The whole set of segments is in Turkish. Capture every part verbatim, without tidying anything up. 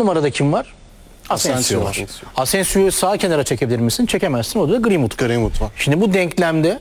numarada kim var? Asensio var. Asensio'yu sağ kenara çekebilir misin? Çekemezsin. O da Greenwood. Greenwood var. Şimdi bu denklemde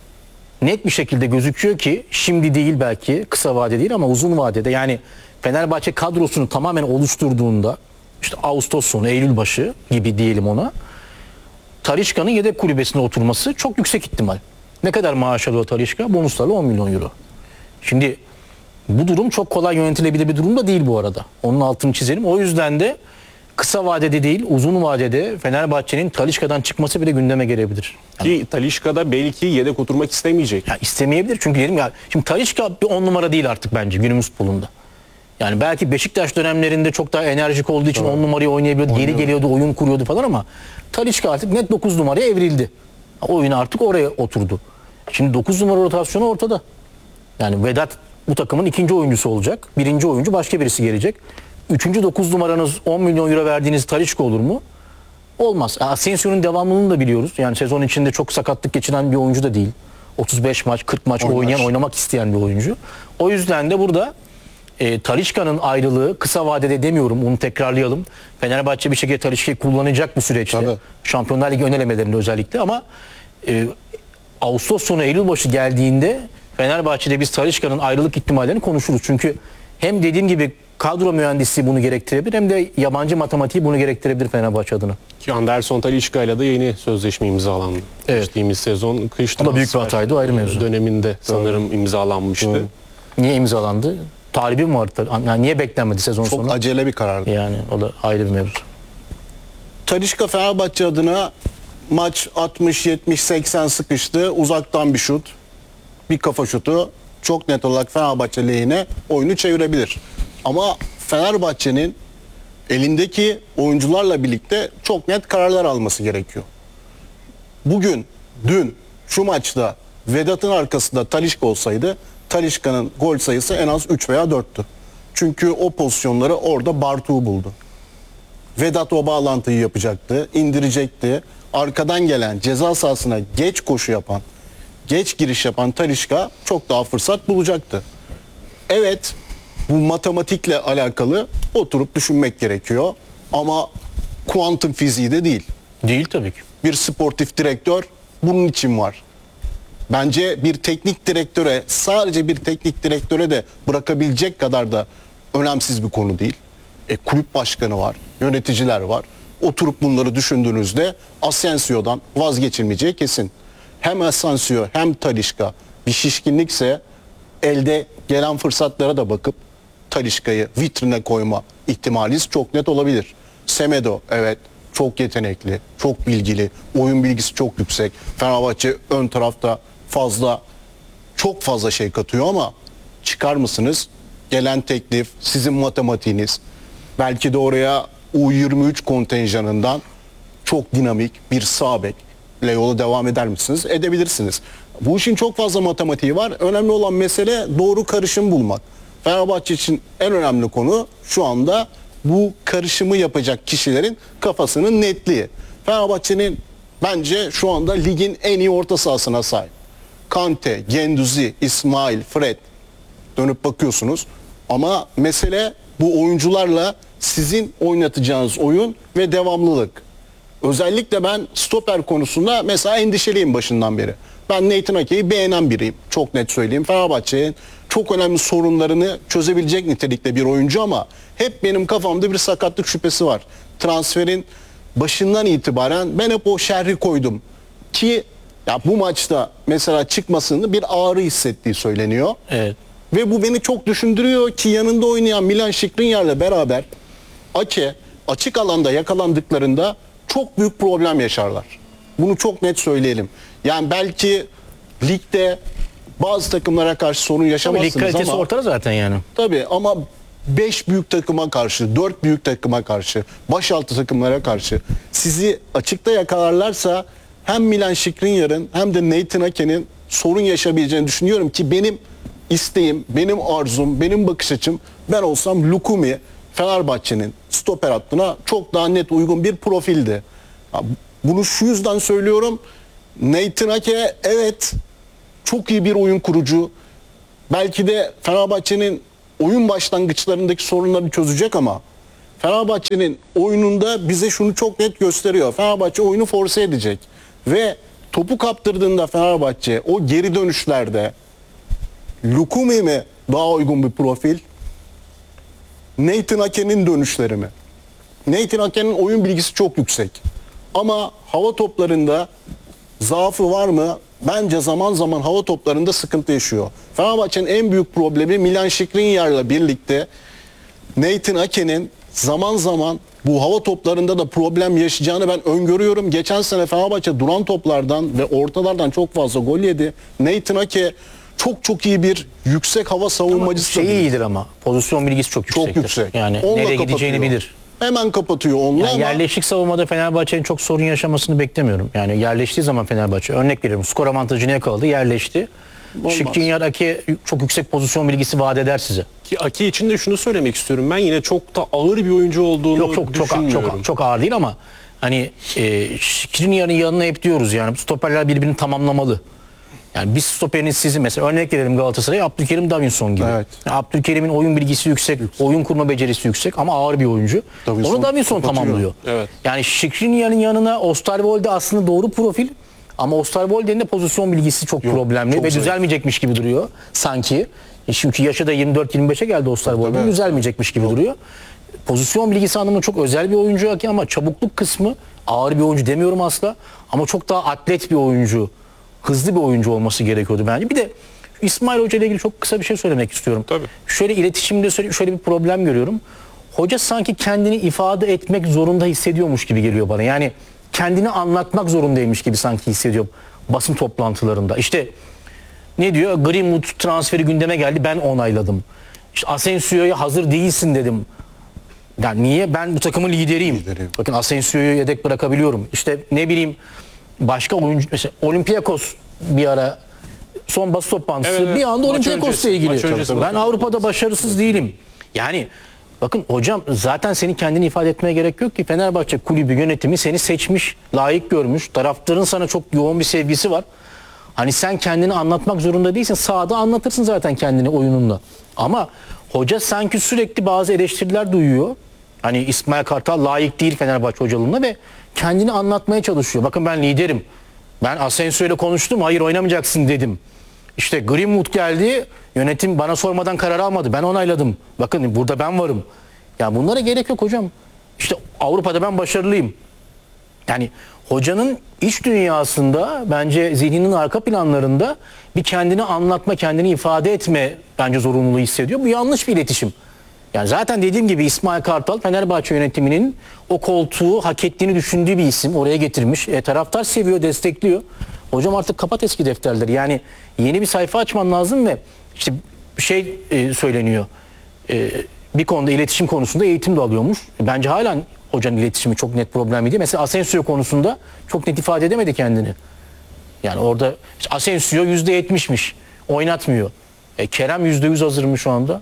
net bir şekilde gözüküyor ki şimdi değil belki kısa vade değil ama uzun vadede yani Fenerbahçe kadrosunu tamamen oluşturduğunda işte Ağustos sonu Eylül başı gibi diyelim ona, Talisca'nın yedek kulübesine oturması çok yüksek ihtimal. Ne kadar maaş alıyor Talisca? Bonuslarla on milyon euro. Şimdi bu durum çok kolay yönetilebilir bir durum da değil bu arada. Onun altını çizelim. O yüzden de kısa vadede değil uzun vadede Fenerbahçe'nin Talisca'dan çıkması bile gündeme gelebilir. Ki Talisca'da belki yedek oturmak istemeyecek. Ya istemeyebilir çünkü dedim ya şimdi Talisca bir on numara değil artık bence günümüz futbolunda. Yani belki Beşiktaş dönemlerinde çok daha enerjik olduğu için on numarayı oynayabiliyordu, geri geliyordu, oyun kuruyordu falan ama Talisca artık net dokuz numaraya evrildi. Oyun artık oraya oturdu. Şimdi dokuz numara rotasyonu ortada. Yani Vedat bu takımın ikinci oyuncusu olacak. Birinci oyuncu başka birisi gelecek. Üçüncü dokuz numaranız on milyon euro verdiğiniz Talisca olur mu? Olmaz. Asensio'nun devamlılığını da biliyoruz. Yani sezon içinde çok sakatlık geçiren bir oyuncu da değil. otuz beş maç, kırk maç Oynar. oynayan, oynamak isteyen bir oyuncu. O yüzden de burada e, Talisca'nın ayrılığı kısa vadede demiyorum, onu tekrarlayalım. Fenerbahçe bir şekilde Talisca'yı kullanacak bu süreçte. Tabii. Şampiyonlar Ligi ön elemelerinde özellikle ama e, Ağustos sonu Eylül başı geldiğinde Fenerbahçe'de biz Talisca'nın ayrılık ihtimallerini konuşuruz. Çünkü hem dediğim gibi kadro mühendisliği bunu gerektirebilir hem de yabancı matematiği bunu gerektirebilir Fenerbahçe adına. Ki Anderson Talisca ile de yeni sözleşme imzalandı. Evet. Geçtiğimiz sezon kış O da büyük bir transfer hataydı, o ayrı mevzu. döneminde sanırım imzalanmıştı. Doğru. Niye imzalandı? Talibi mi vardı? Yani niye beklenmedi sezon Çok sonu? acele bir karardı. Yani o da ayrı bir mevzu. Talisca Fenerbahçe adına maç altmış yetmiş seksen sıkıştı. Uzaktan bir şut. Bir kafa şutu. Çok net olarak Fenerbahçe lehine oyunu çevirebilir. Ama Fenerbahçe'nin elindeki oyuncularla birlikte çok net kararlar alması gerekiyor. Bugün, dün şu maçta Vedat'ın arkasında Talisca olsaydı Talisca'nın gol sayısı en az üç veya dörttü. Çünkü o pozisyonları orada Bartu'yu buldu. Vedat o bağlantıyı yapacaktı, indirecekti. Arkadan gelen ceza sahasına geç koşu yapan, geç giriş yapan Talisca çok daha fırsat bulacaktı. Evet, bu matematikle alakalı oturup düşünmek gerekiyor. Ama kuantum fiziği de değil. Değil tabii ki. Bir sportif direktör bunun için var. Bence bir teknik direktöre, sadece bir teknik direktöre de bırakabilecek kadar da önemsiz bir konu değil. E, kulüp başkanı var, yöneticiler var. Oturup bunları düşündüğünüzde Asensio'dan vazgeçilmeyeceği kesin. Hem Asensio hem Talisca bir şişkinlikse elde gelen fırsatlara da bakıp Talisca'yı vitrine koyma ihtimaliniz çok net olabilir. Semedo evet çok yetenekli, çok bilgili, oyun bilgisi çok yüksek. Fenerbahçe ön tarafta fazla, çok fazla şey katıyor ama çıkar mısınız? Gelen teklif, sizin matematiğiniz, belki de oraya U yirmi üç kontenjanından çok dinamik bir sağ bekle yola devam eder misiniz? Edebilirsiniz. Bu işin çok fazla matematiği var. Önemli olan mesele doğru karışım bulmak. Fenerbahçe için en önemli konu şu anda bu karışımı yapacak kişilerin kafasının netliği. Fenerbahçe'nin bence şu anda ligin en iyi orta sahasına sahip. Kante, Genduzi, İsmail, Fred dönüp bakıyorsunuz. Ama mesele bu oyuncularla sizin oynatacağınız oyun ve devamlılık. Özellikle ben stoper konusunda mesela endişeliyim başından beri. Ben Nathan Ake'yi beğenen biriyim. Çok net söyleyeyim. Fenerbahçe'nin çok önemli sorunlarını çözebilecek nitelikte bir oyuncu ama hep benim kafamda bir sakatlık şüphesi var. Transferin başından itibaren ben hep o şerhi koydum. Ki ya bu maçta mesela çıkmasını bir ağrı hissettiği söyleniyor. Evet. Ve bu beni çok düşündürüyor ki yanında oynayan Milan Skriniar'la beraber Ake açık alanda yakalandıklarında çok büyük problem yaşarlar. Bunu çok net söyleyelim. Yani belki ligde bazı takımlara karşı sorun Lig yaşamazsınız kalitesi ama ortada zaten yani. tabii ama beş büyük takıma karşı, dört büyük takıma karşı, başaltı takımlara karşı sizi açıkta yakalarlarsa hem Milan Skriniar'ın hem de Nathan Ake'nin sorun yaşayabileceğini düşünüyorum ki benim isteğim, benim arzum, benim bakış açım ben olsam Lukumi Fenerbahçe'nin stoper hattına çok daha net uygun bir profildi. Bunu şu yüzden söylüyorum. Nathan Ake evet çok iyi bir oyun kurucu. Belki de Fenerbahçe'nin oyun başlangıçlarındaki sorunlarını çözecek ama Fenerbahçe'nin oyununda bize şunu çok net gösteriyor. Fenerbahçe oyunu force edecek. Ve topu kaptırdığında Fenerbahçe o geri dönüşlerde Lukumi mi daha uygun bir profil? Nathan Ake'nin dönüşleri mi? Nathan Ake'nin oyun bilgisi çok yüksek. Ama hava toplarında zaafı var mı? Bence zaman zaman hava toplarında sıkıntı yaşıyor. Fenerbahçe'nin en büyük problemi Milan Skriniar'la birlikte Nathan Ake'nin zaman zaman bu hava toplarında da problem yaşayacağını ben öngörüyorum. Geçen sene Fenerbahçe duran toplardan ve ortalardan çok fazla gol yedi. Nathan Ake çok çok iyi bir yüksek hava savunmacısı. Şeyi da değil. iyidir ama. Pozisyon bilgisi çok Çok yüksektir. yüksek. Yani Onunla nereye kapatıyor. gideceğini bilir. Hemen kapatıyor onunla Yani ama yerleşik savunmada Fenerbahçe'nin çok sorun yaşamasını beklemiyorum. Yani yerleştiği zaman Fenerbahçe, örnek veriyorum, skor avantajını yakaladı, yerleşti. Olmaz. Skriniar Ake çok yüksek pozisyon bilgisi vaat eder size. Ki Aki için de şunu söylemek istiyorum. Ben yine çok da ağır bir oyuncu olduğunu Yok çok çok düşünmüyorum. çok çok ağır değil ama hani e, Skriniar'ın yanına hep diyoruz yani stoperler birbirini tamamlamalı. Yani bir stoperin sizi mesela örnek verelim Galatasaray'a Abdülkerim Davinson gibi. Evet. Yani Abdülkerim'in oyun bilgisi yüksek, oyun kurma becerisi yüksek ama ağır bir oyuncu. Davinson Onu Davinson kapatıyor. tamamlıyor. Evet. Yani Skriniar'ın yanına Osterwolde aslında doğru profil ama Osterwolde'nin de pozisyon bilgisi çok Yok, problemli çok ve zayıf. düzelmeyecekmiş gibi duruyor sanki. E çünkü yaşı da yirmi dört yirmi beşe geldi Osterwolde. Tabii. Düzelmeyecekmiş gibi duruyor. Pozisyon bilgisi anlamında çok özel bir oyuncu Ake ama çabukluk kısmı ağır bir oyuncu demiyorum asla ama çok daha atlet bir oyuncu. Hızlı bir oyuncu olması gerekiyordu bence. Bir de İsmail Hoca ile ilgili çok kısa bir şey söylemek istiyorum. Tabii. Şöyle iletişimde şöyle, şöyle bir problem görüyorum. Hoca sanki kendini ifade etmek zorunda hissediyormuş gibi geliyor bana. Yani kendini anlatmak zorundaymış gibi sanki hissediyorum basın toplantılarında. İşte ne diyor? Greenwood transferi gündeme geldi. Ben onayladım. İşte Asensio'ya hazır değilsin dedim. Yani niye? Ben bu takımın lideriyim. Lideriyim. Bakın Asensio'yu yedek bırakabiliyorum. İşte ne bileyim başka oyuncu mesela Olympiakos bir ara son basın toplantısı Evet, evet. bir anda Maç Olympiakos'la öncesi, ilgili. maç öncesi Ben basın Avrupa'da başarısız değilim. Yani bakın hocam zaten senin kendini ifade etmeye gerek yok ki. Fenerbahçe kulübü yönetimi seni seçmiş, layık görmüş. Taraftarın sana çok yoğun bir sevgisi var. Hani sen kendini anlatmak zorunda değilsin. Sahada anlatırsın zaten kendini oyununla. Ama hoca sanki sürekli bazı eleştiriler duyuyor. Hani İsmail Kartal layık değil Fenerbahçe hocalığına ve kendini anlatmaya çalışıyor. Bakın ben liderim. Ben Asensio ile konuştum. Hayır oynamayacaksın dedim. İşte Greenwood geldi. Yönetim bana sormadan karar almadı. Ben onayladım. Bakın burada ben varım. Ya bunlara gerek yok hocam. İşte Avrupa'da ben başarılıyım. Yani hocanın iç dünyasında bence zihninin arka planlarında bir kendini anlatma, kendini ifade etme bence zorunluluğu hissediyor. Bu yanlış bir iletişim. Yani zaten dediğim gibi İsmail Kartal Fenerbahçe yönetiminin o koltuğu hak ettiğini düşündüğü bir isim. Oraya getirmiş. E, taraftar seviyor, destekliyor. Hocam artık kapat eski defterleri. Yani yeni bir sayfa açman lazım ve işte şey e, söyleniyor. E, bir konuda iletişim konusunda eğitim de alıyormuş. E, bence halen hocanın iletişimi çok net problemiydi. Mesela Asensio konusunda çok net ifade edemedi kendini. Yani orada işte Asensio yüzde yetmişmiş. Oynatmıyor. E, Kerem yüzde yüz hazır mı şu anda?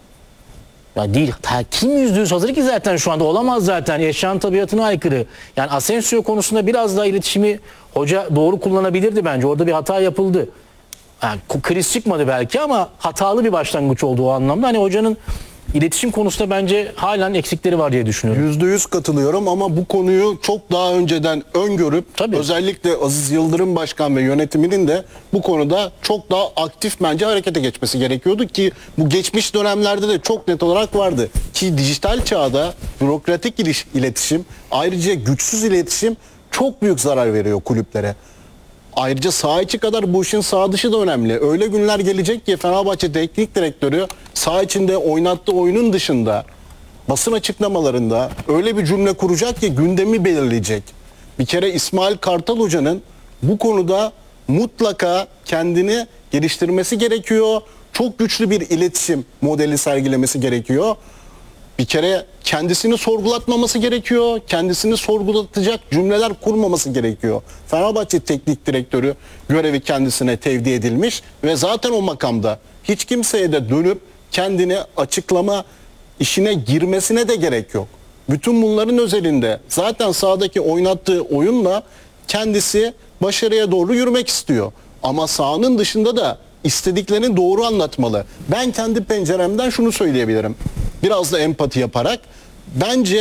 Ya değil. Ta, kim yüzde yüz hazır ki zaten şu anda? Olamaz zaten. Yaşam tabiatına aykırı. Yani Asensio konusunda biraz daha iletişimi hoca doğru kullanabilirdi bence. Orada bir hata yapıldı. Yani kriz çıkmadı belki ama hatalı bir başlangıç oldu o anlamda. Hani hocanın iletişim konusunda bence halen eksikleri var diye düşünüyorum. yüzde yüz katılıyorum ama bu konuyu çok daha önceden öngörüp Tabii. özellikle Aziz Yıldırım Başkan ve yönetiminin de bu konuda çok daha aktif bence harekete geçmesi gerekiyordu ki bu geçmiş dönemlerde de çok net olarak vardı. Ki dijital çağda bürokratik iliş- iletişim ayrıca güçsüz iletişim çok büyük zarar veriyor kulüplere. Ayrıca saha içi kadar bu işin saha dışı da önemli. Öyle günler gelecek ki Fenerbahçe teknik direktörü saha içinde oynattığı oyunun dışında basın açıklamalarında öyle bir cümle kuracak ki gündemi belirleyecek. Bir kere İsmail Kartal Hoca'nın bu konuda mutlaka kendini geliştirmesi gerekiyor. Çok güçlü bir iletişim modeli sergilemesi gerekiyor. Bir kere kendisini sorgulatmaması gerekiyor. Kendisini sorgulatacak cümleler kurmaması gerekiyor. Fenerbahçe teknik direktörü görevi kendisine tevdi edilmiş ve zaten o makamda hiç kimseye de dönüp kendini açıklama işine girmesine de gerek yok. Bütün bunların özelinde zaten sahadaki oynattığı oyunla kendisi başarıya doğru yürümek istiyor. Ama sahanın dışında da istediklerini doğru anlatmalı. Ben kendi penceremden şunu söyleyebilirim. Biraz da empati yaparak. Bence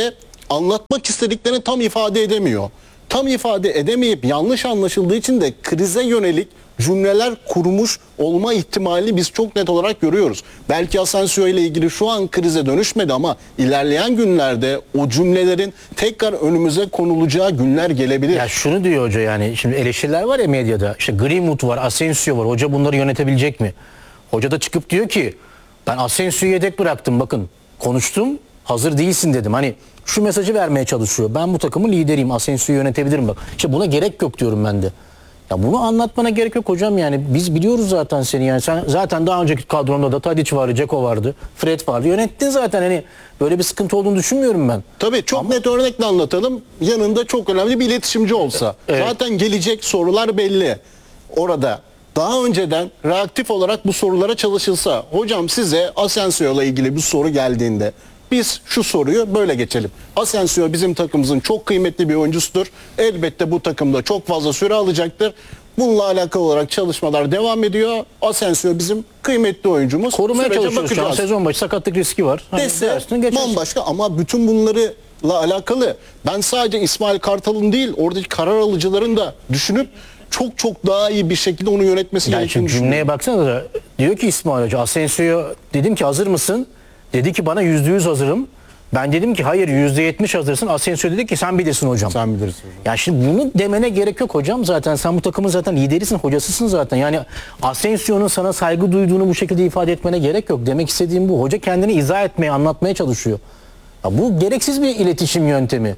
anlatmak istediklerini tam ifade edemiyor. Tam ifade edemeyip yanlış anlaşıldığı için de krize yönelik cümleler kurmuş olma ihtimalini biz çok net olarak görüyoruz. Belki Asensio ile ilgili şu an krize dönüşmedi ama ilerleyen günlerde o cümlelerin tekrar önümüze konulacağı günler gelebilir. Ya şunu diyor hoca, yani şimdi eleştiriler var ya medyada, işte Greenwood var, Asensio var, hoca bunları yönetebilecek mi? Hoca da çıkıp diyor ki ben Asensio'yu yedek bıraktım, bakın konuştum, hazır değilsin dedim. Hani şu mesajı vermeye çalışıyor, ben bu takımın lideriyim, Asensio'yu yönetebilirim bak. İşte buna gerek yok diyorum ben de. Ya bunu anlatmana gerek yok hocam, yani biz biliyoruz zaten seni, yani sen zaten daha önceki kadronda da Tadic vardı, Dzeko vardı, Fred vardı, yönettin zaten, hani böyle bir sıkıntı olduğunu düşünmüyorum ben. Tabii çok Ama- net örnekle anlatalım. Yanında çok önemli bir iletişimci olsa. Evet. Zaten gelecek sorular belli. Orada daha önceden reaktif olarak bu sorulara çalışılsa. Hocam size Asensio ile ilgili bir soru geldiğinde biz şu soruyu böyle geçelim. Asensio bizim takımımızın çok kıymetli bir oyuncusudur. Elbette bu takımda çok fazla süre alacaktır. Bununla alakalı olarak çalışmalar devam ediyor. Asensio bizim kıymetli oyuncumuz. Korumaya Sürece çalışıyoruz şu an, bakacağız sezon başı sakatlık riski var. Hani dese dersin, geçer. bambaşka, ama bütün bunlarla alakalı ben sadece İsmail Kartal'ın değil, oradaki karar alıcıların da düşünüp çok çok daha iyi bir şekilde onu yönetmesi Yani gerektiğini çünkü düşünüyorum. cümleye baksana da diyor ki İsmail Hoca, Asensio'ya dedim ki hazır mısın? Dedi ki bana yüzde yüz hazırım. Ben dedim ki hayır yüzde yetmiş hazırsın. Asensio dedi ki sen bilirsin hocam. Sen bilirsin hocam. Ya şimdi bunu demene gerek yok hocam, zaten sen bu takımın zaten liderisin, hocasısın zaten. Yani Asensio'nun sana saygı duyduğunu bu şekilde ifade etmene gerek yok. Demek istediğim bu. Hoca kendini izah etmeye, anlatmaya çalışıyor. Ya bu gereksiz bir iletişim yöntemi.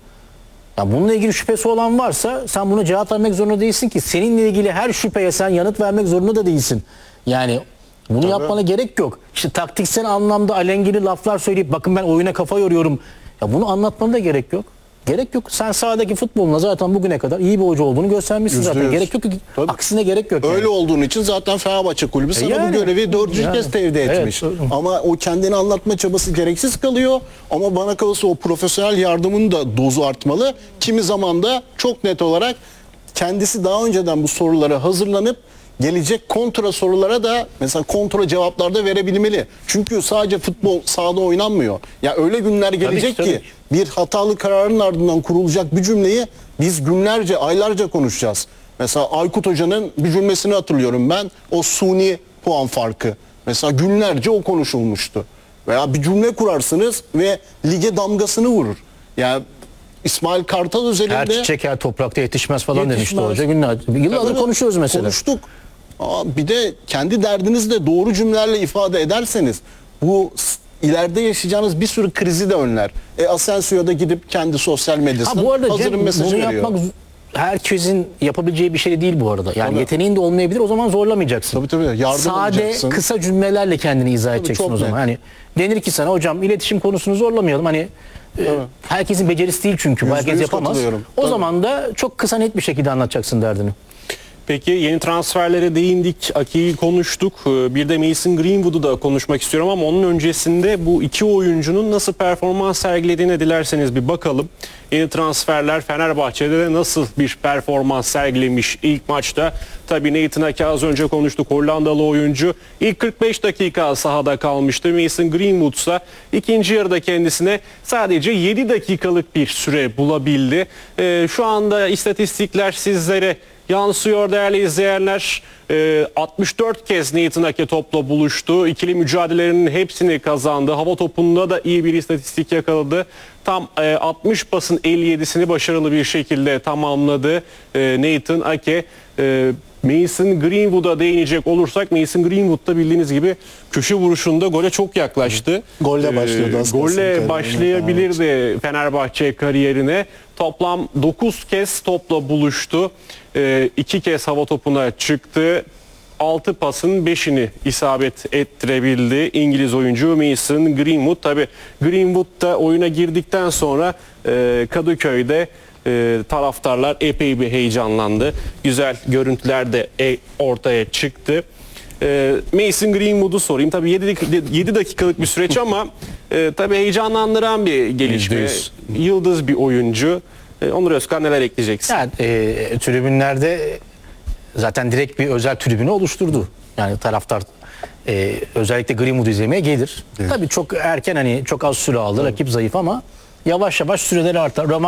Ya bununla ilgili şüphesi olan varsa sen buna cevap vermek zorunda değilsin ki. Seninle ilgili her şüpheye sen yanıt vermek zorunda da değilsin. Yani bunu yapmana gerek yok. İşte taktiksel anlamda alengili laflar söyleyip bakın ben oyuna kafa yoruyorum. Ya bunu anlatmana da gerek yok. Gerek yok. Sen sahadaki futboluna zaten bugüne kadar iyi bir hoca olduğunu göstermişsin Yüzde zaten. yüz. Gerek yok ki. Tabii. Aksine gerek yok. yani. Öyle olduğun için zaten Fenerbahçe kulübü sana yani, bu görevi dördüncü yani. kez tevdi Evet, etmiş. öyle. Ama o kendini anlatma çabası gereksiz kalıyor. Ama bana kalırsa o profesyonel yardımın da dozu artmalı. Kimi zaman da çok net olarak kendisi daha önceden bu sorulara hazırlanıp gelecek kontra sorulara da mesela kontra cevaplar da verebilmeli. Çünkü sadece futbol sahada oynanmıyor. Ya öyle günler gelecek tabii ki ki. bir hatalı kararın ardından kurulacak bir cümleyi biz günlerce, aylarca konuşacağız. Mesela Aykut Hoca'nın bir cümlesini hatırlıyorum ben. O suni puan farkı. Mesela günlerce o konuşulmuştu. Veya bir cümle kurarsınız ve lige damgasını vurur. Yani İsmail Kartal Her özelinde çiçek her toprakta yetişmez falan demişti Yetişmez. hoca. Günler, yıllardır Tabii, konuşuyoruz mesela. Konuştuk. Aa, bir de kendi derdinizi de doğru cümlelerle ifade ederseniz bu s- ileride yaşayacağınız bir sürü krizi de önler. E Asensio da gidip kendi sosyal Ha medyasına bu arada hazırın Cem, mesajı bunu veriyor. yapmak z- herkesin yapabileceği bir şey değil bu arada. Yani Tabii. yeteneğin de olmayabilir, o zaman zorlamayacaksın. Tabii tabii, yardım Sade alacaksın. kısa cümlelerle kendini izah edeceksin çok o zaman. net. Hani denir ki sana hocam iletişim konusunu zorlamayalım. Hani e, herkesin becerisi değil çünkü. Bu Yüzde herkes yüz yapamaz. katılıyorum. O Tabii. zaman da çok kısa net bir şekilde anlatacaksın derdini. Peki yeni transferlere değindik. Aki'yi konuştuk. Ee, Bir de Mason Greenwood'u da konuşmak istiyorum ama onun öncesinde bu iki oyuncunun nasıl performans sergilediğine dilerseniz bir bakalım. Yeni transferler Fenerbahçe'de de nasıl bir performans sergilemiş ilk maçta. Tabii Nathan Ake az önce konuştuk, Hollandalı oyuncu. İlk kırk beş dakika sahada kalmıştı. Mason Greenwood ise ikinci yarıda kendisine sadece yedi dakikalık bir süre bulabildi. Ee, şu anda istatistikler sizlere yansıyor değerli izleyenler. Ee, altmış dört kez Nathan Ake topla buluştu. İkili mücadelelerinin hepsini kazandı. Hava topunda da iyi bir istatistik yakaladı. Tam e, altmış pasın elli yedisini başarılı bir şekilde tamamladı e, Nathan Ake. E, Mason Greenwood'a değinecek olursak, Mason Greenwood da bildiğiniz gibi köşe vuruşunda gole çok yaklaştı. Golle başlıyordu Ee, aslında Golle kariyerine. başlayabilirdi Fenerbahçe kariyerine. Toplam dokuz kez topla buluştu. Ee, iki kez hava topuna çıktı. altı pasın beşini isabet ettirebildi İngiliz oyuncu Mason Greenwood. Tabi Greenwood da oyuna girdikten sonra e, Kadıköy'de e, taraftarlar epey bir heyecanlandı. Güzel görüntüler de e, ortaya çıktı. E, Mason Greenwood'u sorayım. Tabii yedi dakikalık bir süreç ama e, tabii heyecanlandıran bir gelişme. Yüzde yüz. Yıldız bir oyuncu. E, Onur Özkan neler ekleyeceksin? Yani e, tribünlerde zaten direkt bir özel tribünü oluşturdu. Yani taraftar e, özellikle Greenwood'u izlemeye gelir. Tabii çok erken, hani çok az süre aldı. Rakip zayıf ama Yavaş yavaş süreleri artar.